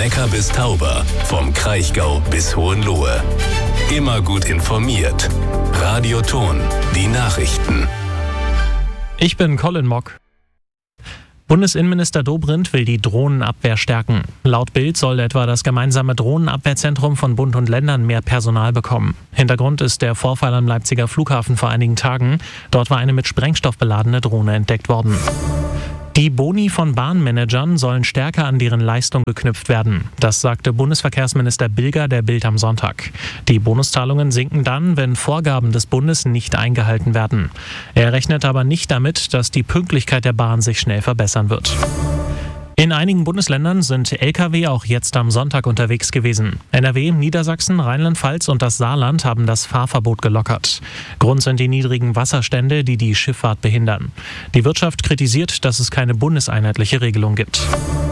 Neckar bis Tauber, vom Kraichgau bis Hohenlohe. Immer gut informiert. Radio Thon, die Nachrichten. Ich bin Colin Mock. Bundesinnenminister Dobrindt will die Drohnenabwehr stärken. Laut Bild soll etwa das gemeinsame Drohnenabwehrzentrum von Bund und Ländern mehr Personal bekommen. Hintergrund ist der Vorfall am Leipziger Flughafen vor einigen Tagen. Dort war eine mit Sprengstoff beladene Drohne entdeckt worden. Die Boni von Bahnmanagern sollen stärker an deren Leistung geknüpft werden. Das sagte Bundesverkehrsminister Bilger der Bild am Sonntag. Die Bonuszahlungen sinken dann, wenn Vorgaben des Bundes nicht eingehalten werden. Er rechnet aber nicht damit, dass die Pünktlichkeit der Bahn sich schnell verbessern wird. In einigen Bundesländern sind Lkw auch jetzt am Sonntag unterwegs gewesen. NRW, Niedersachsen, Rheinland-Pfalz und das Saarland haben das Fahrverbot gelockert. Grund sind die niedrigen Wasserstände, die die Schifffahrt behindern. Die Wirtschaft kritisiert, dass es keine bundeseinheitliche Regelung gibt.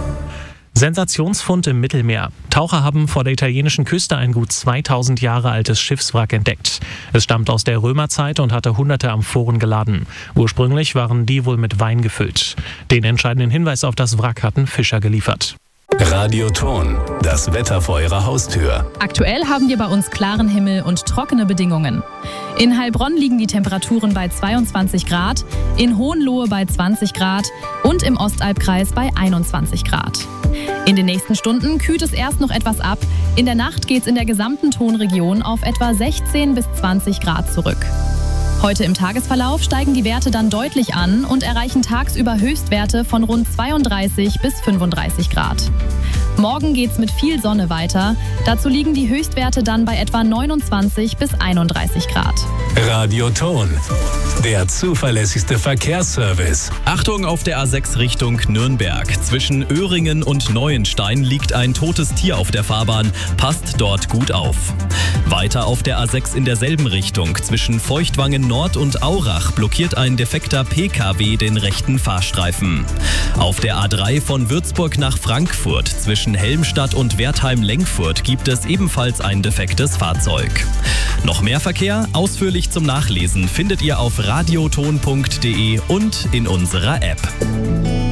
Sensationsfund im Mittelmeer. Taucher haben vor der italienischen Küste ein gut 2000 Jahre altes Schiffswrack entdeckt. Es stammt aus der Römerzeit und hatte hunderte Amphoren geladen. Ursprünglich waren die wohl mit Wein gefüllt. Den entscheidenden Hinweis auf das Wrack hatten Fischer geliefert. Radio Thon, das Wetter vor Ihrer Haustür. Aktuell haben wir bei uns klaren Himmel und trockene Bedingungen. In Heilbronn liegen die Temperaturen bei 22 Grad, in Hohenlohe bei 20 Grad und im Ostalbkreis bei 21 Grad. In den nächsten Stunden kühlt es erst noch etwas ab. In der Nacht geht es in der gesamten Thonregion auf etwa 16 bis 20 Grad zurück. Heute im Tagesverlauf steigen die Werte dann deutlich an und erreichen tagsüber Höchstwerte von rund 32 bis 35 Grad. Morgen geht's mit viel Sonne weiter. Dazu liegen die Höchstwerte dann bei etwa 29 bis 31 Grad. Radio Thon, der zuverlässigste Verkehrsservice. Achtung auf der A6 Richtung Nürnberg. Zwischen Öhringen und Neuenstein liegt ein totes Tier auf der Fahrbahn. Passt dort gut auf. Weiter auf der A6 in derselben Richtung. Zwischen Feuchtwangen Nord und Aurach blockiert ein defekter PKW den rechten Fahrstreifen. Auf der A3 von Würzburg nach Frankfurt zwischen Helmstadt und Wertheim-Lenkfurt gibt es ebenfalls ein defektes Fahrzeug. Noch mehr Verkehr, ausführlich zum Nachlesen, findet ihr auf radiothon.de und in unserer App.